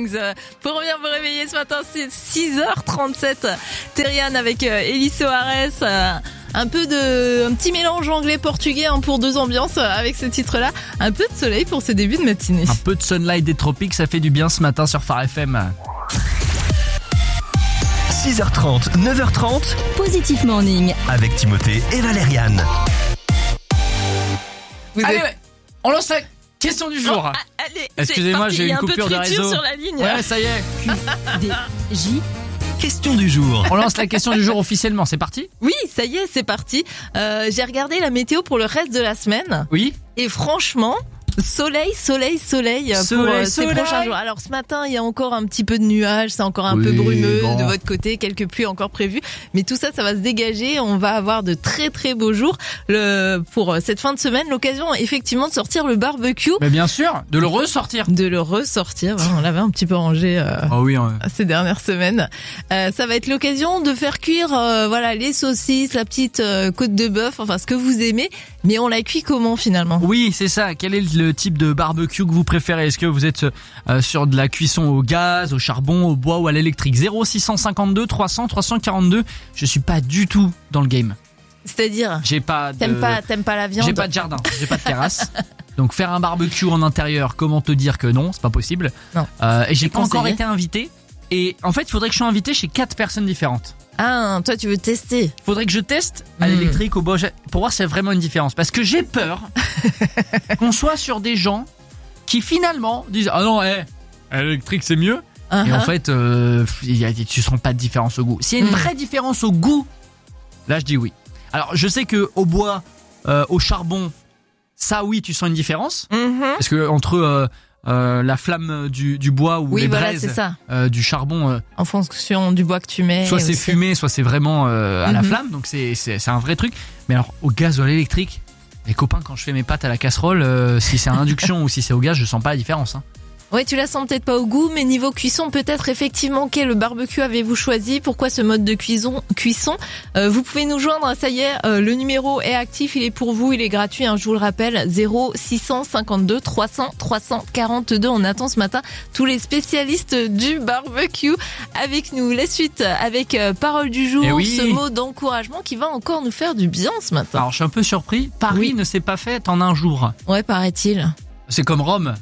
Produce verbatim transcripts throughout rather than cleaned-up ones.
Mornings. Pour bien vous réveiller ce matin, c'est six heures trente-sept. Terriane avec Elie Soares. Un peu de, un petit mélange anglais-portugais hein, pour deux ambiances avec ce titre-là. Un peu de soleil pour ce début de matinée. Un peu de sunlight des tropiques, ça fait du bien ce matin sur Phare F M. six heures trente, neuf heures trente. Positif Morning. Avec Timothée et Valériane. Vous Allez, êtes... ouais, on lance la question du jour. Oh, allez, excusez-moi, j'ai eu une coupure de réseau. Sur la ligne. Ouais, ça y est. D J. Question du jour. On lance la question du jour officiellement, c'est parti ? Oui, ça y est, c'est parti. Euh, j'ai regardé la météo pour le reste de la semaine. Oui. Et franchement, soleil, soleil, soleil pour Soleil, euh, ces soleil. prochains jours. Alors ce matin, il y a encore un petit peu de nuages, c'est encore un Oui, peu brumeux bon. de votre côté, quelques pluies encore prévues, mais tout ça, ça va se dégager. On va avoir de très très beaux jours le, pour cette fin de semaine. L'occasion effectivement de sortir le barbecue, Mais bien sûr, de le ressortir. de le ressortir. On l'avait un petit peu rangé. Euh... Oh oui, hein. ces dernières semaines. Euh, ça va être l'occasion de faire cuire euh, voilà les saucisses, la petite euh, côte de bœuf, enfin ce que vous aimez, mais on la cuit comment finalement ? Oui, c'est ça. Quel est le type de barbecue que vous préférez ? Est-ce que vous êtes euh, sur de la cuisson au gaz, au charbon, au bois ou à l'électrique ? zéro six cent cinquante-deux trois cents trois cent quarante-deux. Je suis pas du tout dans le game. C'est-à-dire, J'ai pas de... t'aimes pas t'aimes pas la viande ? J'ai pas de jardin, j'ai pas de terrasse. Donc faire un barbecue en intérieur, comment te dire que non, c'est pas possible. Non. Euh, et j'ai pas conseillé. encore été invité. Et en fait, il faudrait que je sois invité chez quatre personnes différentes. Ah, toi tu veux tester ? Faudrait que je teste à Mm. l'électrique, au bois, pour voir s'il y a vraiment une différence. Parce que j'ai peur qu'on soit sur des gens qui finalement disent ah non, eh, à l'électrique c'est mieux. Uh-huh. Et en fait, euh, il y a, tu ne sens pas de différence au goût. S'il y a une Mm. vraie différence au goût, là je dis oui. Alors je sais que au bois, euh, au charbon, ça oui, tu sens une différence. Mhm. Parce que entre euh, euh, la flamme du, du bois ou Oui, les voilà, braises c'est ça. euh, du charbon, euh, En fonction du bois que tu mets. soit c'est aussi. fumé, soit c'est vraiment euh, à la Mhm. flamme. Donc c'est, c'est, c'est un vrai truc. Mais alors au gaz ou à l'électrique, les copains, quand je fais mes pâtes à la casserole, euh, si c'est à induction ou si c'est au gaz, je sens pas la différence. Hein. Ouais, tu la sens peut-être pas au goût, mais niveau cuisson, peut-être effectivement quel barbecue avez-vous choisi ? Pourquoi ce mode de cuisson Cuisson. Euh, vous pouvez nous joindre, ça y est, euh, le numéro est actif, il est pour vous, il est gratuit, hein, je vous le rappelle, zéro six cent cinquante-deux trois cents trois cent quarante-deux. On attend ce matin tous les spécialistes du barbecue avec nous. La suite avec euh, Parole du jour, Eh oui. ce mot d'encouragement qui va encore nous faire du bien ce matin. Alors je suis un peu surpris. Paris Oui. ne s'est pas fait en un jour. Ouais, paraît-il. C'est comme Rome.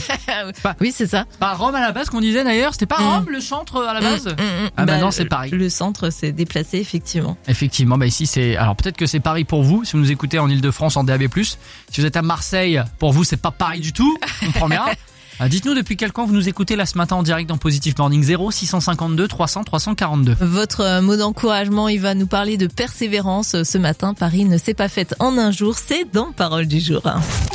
Pas- Oui, c'est ça. Pas Rome à la base qu'on disait d'ailleurs. C'était pas Mm. Rome le centre à la base. Mm, mm, mm. Ah, Bah, maintenant, c'est Paris. Le centre s'est déplacé effectivement. Effectivement, bah ici c'est. Alors peut-être que c'est Paris pour vous, si vous nous écoutez en Ile-de-France en D A B plus. Si vous êtes à Marseille, pour vous c'est pas Paris du tout. On comprend bien. Euh, Dites-nous depuis quel camp vous nous écoutez là ce matin en direct dans Positive Morning. Zéro six cent cinquante-deux trois cents trois cent quarante-deux. Votre euh, mot d'encouragement, il va nous parler de persévérance. Ce matin, Paris ne s'est pas faite en un jour, c'est dans Parole du jour.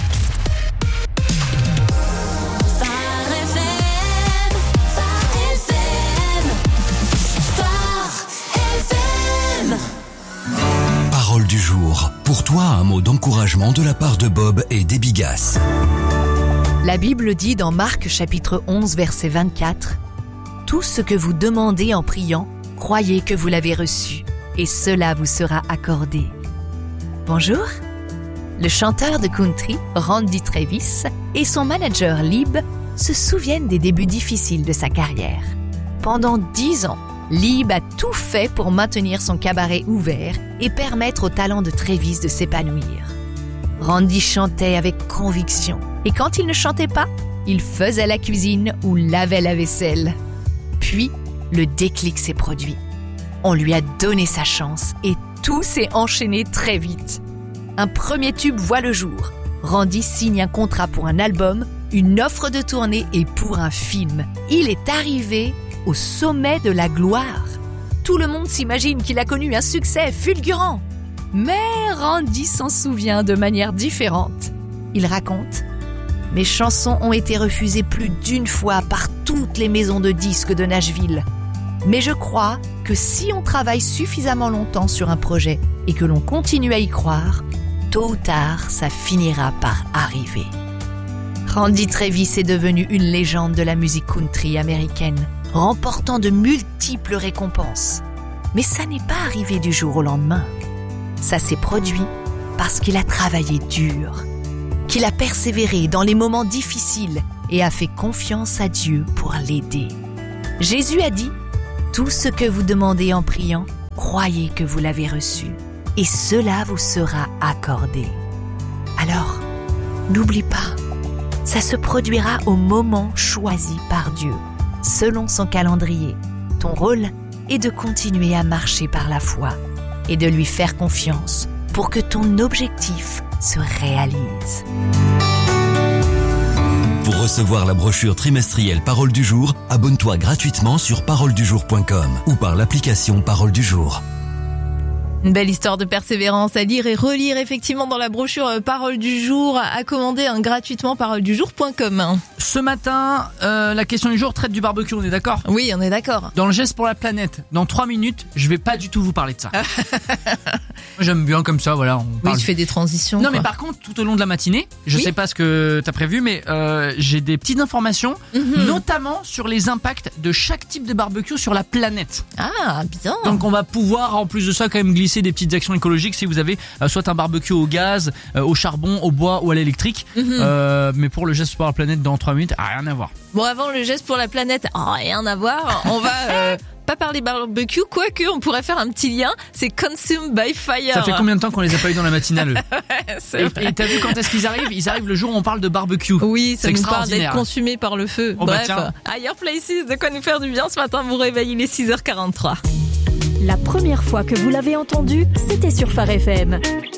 Parole du jour. Pour toi, un mot d'encouragement de la part de Bob et des Bigas. La Bible dit dans Marc chapitre onze verset vingt-quatre « Tout ce que vous demandez en priant, croyez que vous l'avez reçu, et cela vous sera accordé. » Bonjour, le chanteur de country Randy Travis et son manager Lib se souviennent des débuts difficiles de sa carrière. Pendant dix ans, Lib a tout fait pour maintenir son cabaret ouvert et permettre au talent de Travis de s'épanouir. Randy chantait avec conviction. Et quand il ne chantait pas, il faisait la cuisine ou lavait la vaisselle. Puis, le déclic s'est produit. On lui a donné sa chance et tout s'est enchaîné très vite. Un premier tube voit le jour. Randy signe un contrat pour un album, une offre de tournée et pour un film. Il est arrivé au sommet de la gloire. Tout le monde s'imagine qu'il a connu un succès fulgurant. Mais Randy s'en souvient de manière différente. Il raconte « Mes chansons ont été refusées plus d'une fois par toutes les maisons de disques de Nashville. Mais je crois que si on travaille suffisamment longtemps sur un projet et que l'on continue à y croire, tôt ou tard, ça finira par arriver. » Randy Travis est devenu une légende de la musique country américaine, remportant de multiples récompenses. Mais ça n'est pas arrivé du jour au lendemain. Ça s'est produit parce qu'il a travaillé dur, qu'il a persévéré dans les moments difficiles et a fait confiance à Dieu pour l'aider. Jésus a dit « Tout ce que vous demandez en priant, croyez que vous l'avez reçu, et cela vous sera accordé. » Alors, n'oublie pas, ça se produira au moment choisi par Dieu, selon son calendrier. Ton rôle est de continuer à marcher par la foi et de lui faire confiance pour que ton objectif se réalise. Pour recevoir la brochure trimestrielle Parole du jour, abonne-toi gratuitement sur parole du jour point com ou par l'application Parole du jour. Une belle histoire de persévérance à lire et relire effectivement dans la brochure Parole du jour, à commander hein, gratuitement parole du jour point com. Ce matin, euh, la question du jour traite du barbecue, on est d'accord ? Oui, on est d'accord. Dans le geste pour la planète, dans trois minutes, je vais pas du tout vous parler de ça. Moi, j'aime bien comme ça, voilà. On parle... Oui, tu fais des transitions. Non, quoi. mais par contre, tout au long de la matinée, je oui. sais pas ce que t'as prévu, mais euh, j'ai des petites informations, mm-hmm. notamment sur les impacts de chaque type de barbecue sur la planète. Ah, bien. Donc, on va pouvoir, en plus de ça, quand même glisser des petites actions écologiques si vous avez euh, soit un barbecue au gaz, euh, au charbon, au bois ou à l'électrique. Mm-hmm. Euh, mais pour le geste pour la planète, dans trois minutes, ah, rien à voir. Bon, avant le geste pour la planète, oh, rien à voir. On va euh, pas parler barbecue, quoique on pourrait faire un petit lien. C'est Consumed by Fire. Ça fait combien de temps qu'on les a pas eu dans la matinale? C'est et, vrai. et t'as vu quand est-ce qu'ils arrivent? Ils arrivent le jour où on parle de barbecue. Oui, ça C'est nous parle extraordinaire. d'être consumé par le feu. Oh, bah, Bref, tiens. Higher Places, de quoi nous faire du bien ce matin. Vous réveillez les six heures quarante-trois. La première fois que vous l'avez entendu, c'était sur Phare F M.